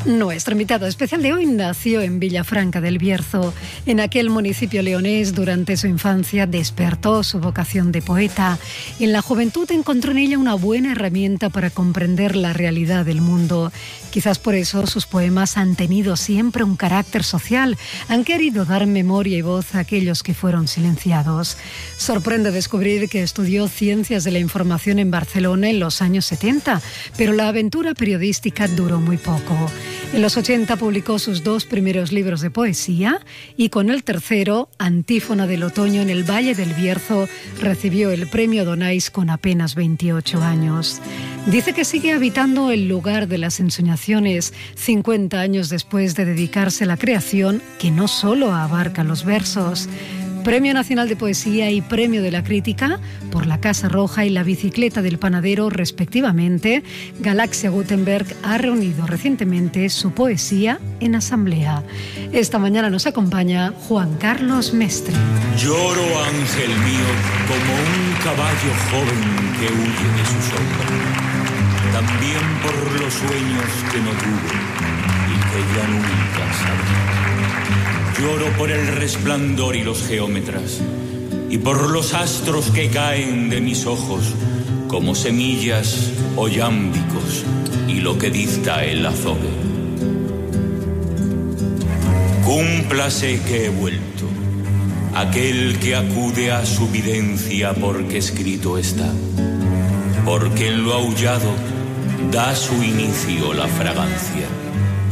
Nuestro invitado especial de hoy nació en Villafranca del Bierzo. En aquel municipio leonés, durante su infancia, despertó su vocación de poeta. En la juventud encontró en ella una buena herramienta para comprender la realidad del mundo. Quizás por eso sus poemas han tenido siempre un carácter social, han querido dar memoria y voz a aquellos que fueron silenciados. Sorprende descubrir que estudió Ciencias de la Información en Barcelona en los años 70, pero la aventura periodística duró muy poco. En los 80 publicó sus 2 primeros libros de poesía y con el tercero, Antífona del Otoño en el Valle del Bierzo, recibió el premio Donais con apenas 28 años. Dice que sigue habitando el lugar de las ensoñaciones 50 años después de dedicarse a la creación que no solo abarca los versos. Premio Nacional de Poesía y Premio de la Crítica por La Casa Roja y La Bicicleta del Panadero, respectivamente, Galaxia Gutenberg ha reunido recientemente su poesía en asamblea. Esta mañana nos acompaña Juan Carlos Mestre. Lloro, ángel mío, como un caballo joven que huye de su sombra. También por los sueños que no tuve y que ya nunca sabré. Lloro por el resplandor y los geómetras, y por los astros que caen de mis ojos, como semillas o yámbicos, y lo que dicta el azogue. Cúmplase que he vuelto, aquel que acude a su videncia porque escrito está, porque en lo aullado da su inicio la fragancia.